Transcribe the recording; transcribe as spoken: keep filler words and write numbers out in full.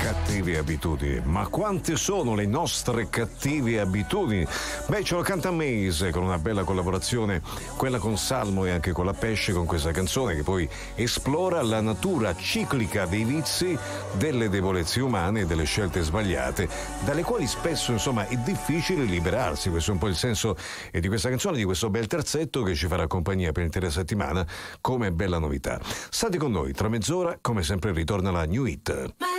Cattive abitudini. Ma quante sono le nostre cattive abitudini? Beh, ce lo canta Maze con una bella collaborazione, quella con Salmo e anche con la Pesce, con questa canzone che poi esplora la natura ciclica dei vizi, delle debolezze umane e delle scelte sbagliate, dalle quali spesso, insomma, è difficile liberarsi. Questo è un po' il senso e di questa canzone, di questo bel terzetto che ci farà compagnia per l'intera settimana come bella novità. State con noi, tra mezz'ora, come sempre, ritorna la New Hit.